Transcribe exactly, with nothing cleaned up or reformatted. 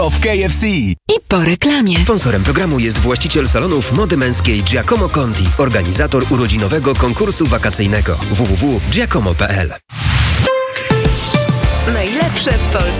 of K F C. I po reklamie. Sponsorem programu jest właściciel salonów mody męskiej Giacomo Conti, organizator urodzinowego konkursu wakacyjnego w w w kropka giacomo kropka p l. Najlepsze polskie